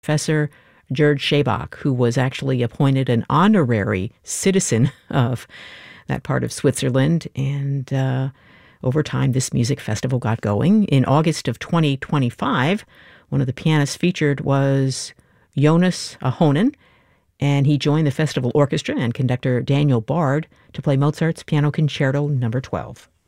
Professor Gerd Schabach, who was actually appointed an honorary citizen of that part of Switzerland. And over time, this music festival got going. In August of 2025, one of the pianists featured was Jonas Ahonen, and he joined the festival orchestra and conductor Daniel Bard to play Mozart's Piano Concerto No. 12.